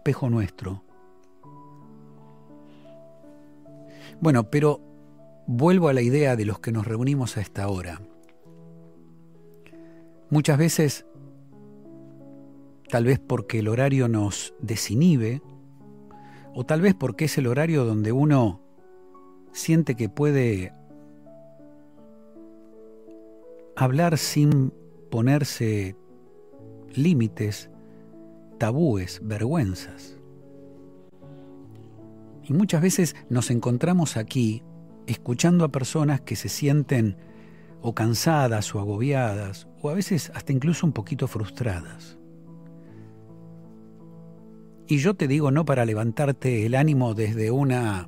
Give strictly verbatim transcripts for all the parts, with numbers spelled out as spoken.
espejo nuestro. Bueno, pero vuelvo a la idea de los que nos reunimos a esta hora. Muchas veces, tal vez porque el horario nos desinhibe, o tal vez porque es el horario donde uno siente que puede hablar sin ponerse límites, tabúes, vergüenzas. Y muchas veces nos encontramos aquí escuchando a personas que se sienten o cansadas o agobiadas, o a veces hasta incluso un poquito frustradas. Y yo te digo, no para levantarte el ánimo desde una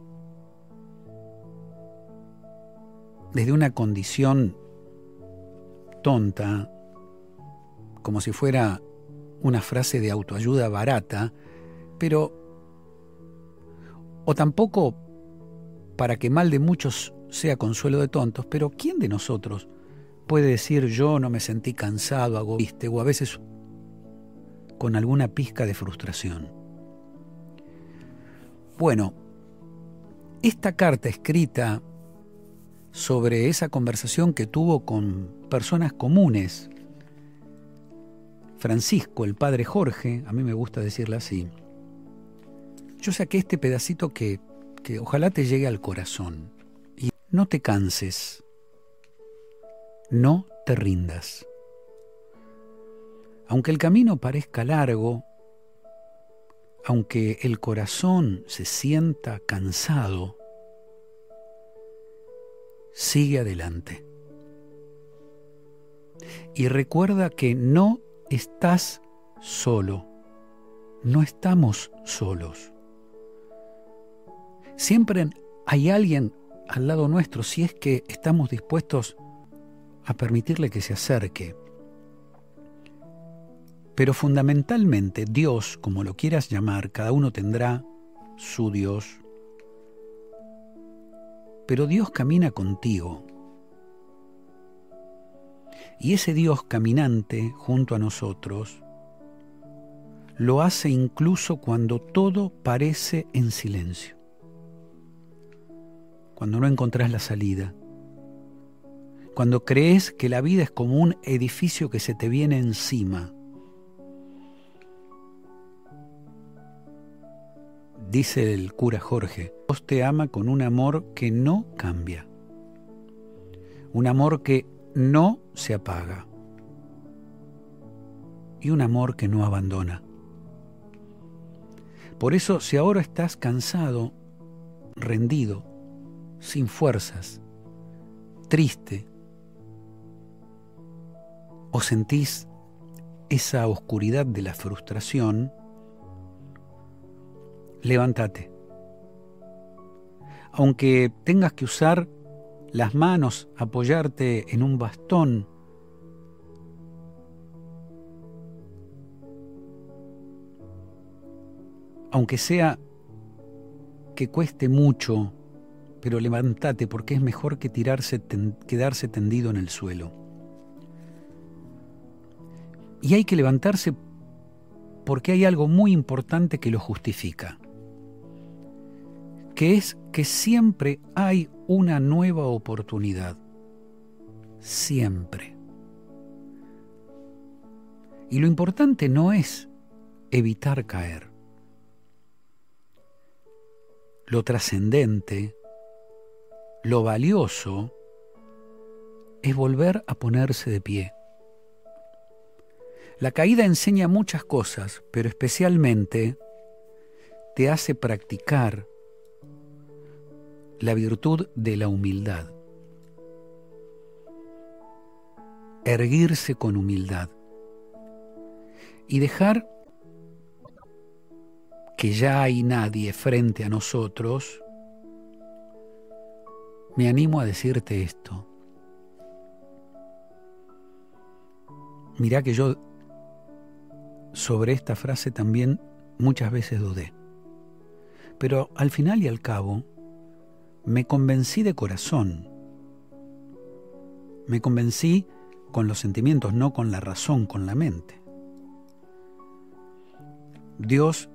desde una condición tonta, como si fuera una frase de autoayuda barata, pero o tampoco para que mal de muchos sea consuelo de tontos, pero ¿quién de nosotros puede decir yo no me sentí cansado, agobiado, o a veces con alguna pizca de frustración? Bueno, esta carta escrita sobre esa conversación que tuvo con personas comunes, Francisco, el padre Jorge, a mí me gusta decirle así, yo saqué este pedacito que, que ojalá te llegue al corazón. Y no te canses, no te rindas. Aunque el camino parezca largo, aunque el corazón se sienta cansado, sigue adelante. Y recuerda que no estás solo, no estamos solos. Siempre hay alguien al lado nuestro si es que estamos dispuestos a permitirle que se acerque. Pero fundamentalmente Dios, como lo quieras llamar, cada uno tendrá su Dios, pero Dios camina contigo. Y ese Dios caminante junto a nosotros lo hace incluso cuando todo parece en silencio, cuando no encontrás la salida, cuando crees que la vida es como un edificio que se te viene encima. Dice el cura Jorge, Dios te ama con un amor que no cambia, un amor que no se apaga y un amor que no abandona. Por eso, si ahora estás cansado, rendido, sin fuerzas, triste, o sentís esa oscuridad de la frustración, levántate. Aunque tengas que usar las manos, apoyarte en un bastón, aunque sea que cueste mucho, pero levántate, porque es mejor que tirarse, ten, quedarse tendido en el suelo. Y hay que levantarse porque hay algo muy importante que lo justifica, que es que siempre hay una nueva oportunidad. Siempre. Y lo importante no es evitar caer. Lo trascendente, lo valioso, es volver a ponerse de pie. La caída enseña muchas cosas, pero especialmente te hace practicar la virtud de la humildad. Erguirse con humildad y dejar que ya hay nadie frente a nosotros. Me animo a decirte esto. Mirá que yo sobre esta frase también muchas veces dudé. Pero al final y al cabo, me convencí de corazón. Me convencí con los sentimientos, no con la razón, con la mente. Dios